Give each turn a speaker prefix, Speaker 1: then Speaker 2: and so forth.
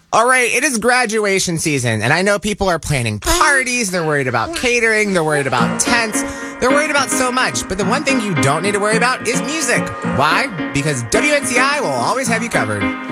Speaker 1: All right, it is graduation season, and I know people are planning parties, they're worried about catering, they're worried about tents, they're worried about so much. But the one thing you don't need to worry about is music. Why? Because WNCI will always have you covered.